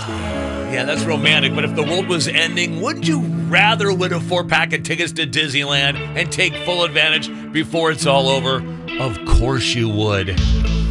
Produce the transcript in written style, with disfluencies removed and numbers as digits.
Yeah, that's romantic, but if the world was ending, wouldn't you rather win a 4-pack of tickets to Disneyland and take full advantage before it's all over? Of course you would.